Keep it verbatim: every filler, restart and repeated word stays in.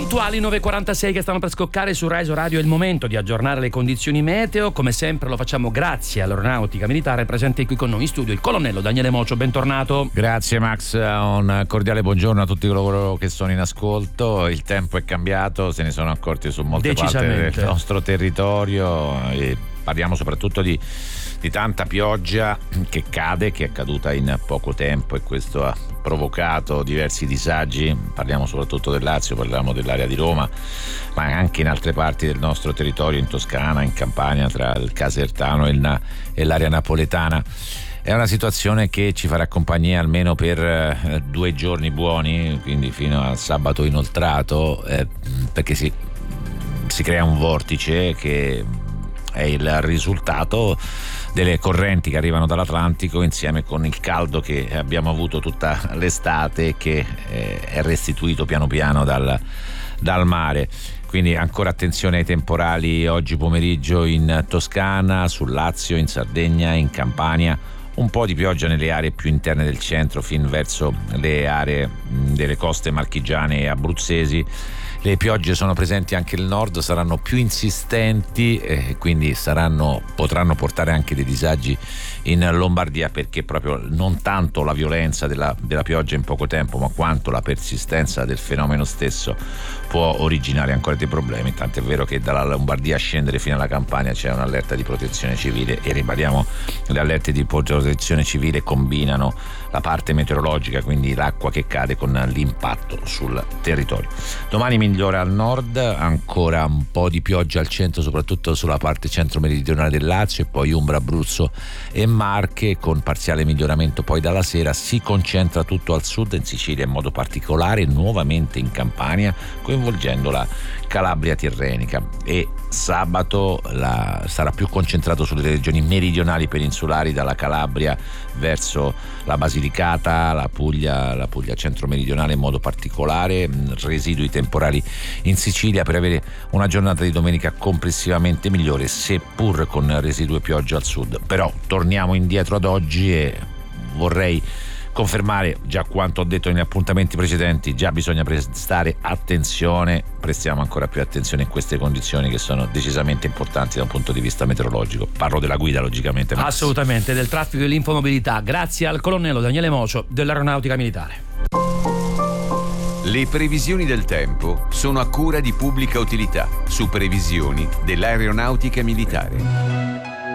Puntuali nove e quarantasei che stanno per scoccare su Rai Radio. È il momento di aggiornare le condizioni meteo. Come sempre lo facciamo grazie all'Aeronautica Militare. Presente qui con noi in studio il colonnello Daniele Mocio. Bentornato. Grazie Max, un cordiale buongiorno a tutti coloro che sono in ascolto. Il tempo è cambiato, se ne sono accorti su molte parti del nostro territorio e parliamo soprattutto di, di tanta pioggia che cade, che è caduta in poco tempo, e questo ha provocato diversi disagi. Parliamo soprattutto del Lazio, parliamo dell'area di Roma, ma anche in altre parti del nostro territorio, in Toscana, in Campania, tra il Casertano e, il, e l'area napoletana. È una situazione che ci farà compagnia almeno per eh, due giorni buoni, quindi fino al sabato inoltrato, eh, perché si, si crea un vortice che è il risultato delle correnti che arrivano dall'Atlantico insieme con il caldo che abbiamo avuto tutta l'estate e che eh, è restituito piano piano dal, dal mare. Quindi ancora attenzione ai temporali oggi pomeriggio in Toscana, sul Lazio, in Sardegna, in Campania. Un po' di pioggia nelle aree più interne del centro fin verso le aree delle coste marchigiane e abruzzesi. Le piogge sono presenti anche al nord, saranno più insistenti e quindi saranno, potranno portare anche dei disagi in Lombardia, perché proprio non tanto la violenza della, della pioggia in poco tempo, ma quanto la persistenza del fenomeno stesso può originare ancora dei problemi. Tanto è vero che dalla Lombardia a scendere fino alla Campania c'è un'allerta di protezione civile, e ribadiamo, le allerte di protezione civile combinano la parte meteorologica, quindi l'acqua che cade, con l'impatto sul territorio. Domani migliora al nord, ancora un po' di pioggia al centro, soprattutto sulla parte centro-meridionale del Lazio, e poi Umbria, Abruzzo e Marche, con parziale miglioramento poi dalla sera. Si concentra tutto al sud, in Sicilia in modo particolare, nuovamente in Campania, coinvolgendo la Calabria tirrenica, e sabato la, sarà più concentrato sulle regioni meridionali peninsulari, dalla Calabria verso la Basilicata, la Puglia, la Puglia centro-meridionale in modo particolare, residui temporali in Sicilia, per avere una giornata di domenica complessivamente migliore, seppur con residue pioggia al sud. Però torniamo indietro ad oggi e vorrei confermare già quanto ho detto negli appuntamenti precedenti. Già bisogna prestare attenzione, prestiamo ancora più attenzione in queste condizioni che sono decisamente importanti da un punto di vista meteorologico. Parlo della guida, logicamente. Assolutamente, del traffico e dell'infomobilità. Grazie al colonnello Daniele Mocio dell'Aeronautica Militare. Le previsioni del tempo sono a cura di Pubblica Utilità, su previsioni dell'Aeronautica Militare.